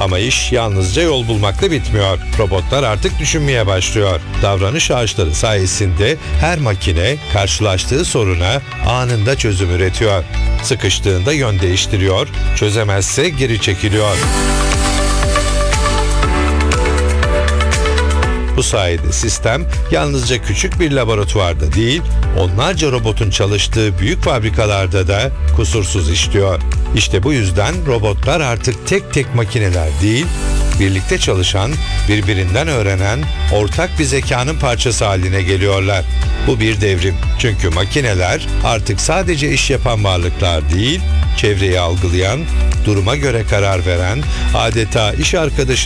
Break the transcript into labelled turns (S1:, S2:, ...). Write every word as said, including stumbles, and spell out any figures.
S1: Ama iş yalnızca yol bulmakla bitmiyor. Robotlar artık düşünmeye başlıyor. Davranış ağaçları sayesinde her makine karşılaştığı soruna anında çözüm üretiyor. Sıkıştığında yön değiştiriyor, çözemezse geri çekiliyor. Bu sayede sistem yalnızca küçük bir laboratuvarda değil, onlarca robotun çalıştığı büyük fabrikalarda da kusursuz işliyor. İşte bu yüzden robotlar artık tek tek makineler değil, birlikte çalışan, birbirinden öğrenen ortak bir zekanın parçası haline geliyorlar. Bu bir devrim. Çünkü makineler artık sadece iş yapan varlıklar değil, çevreyi algılayan, duruma göre karar veren, adeta iş arkadaşı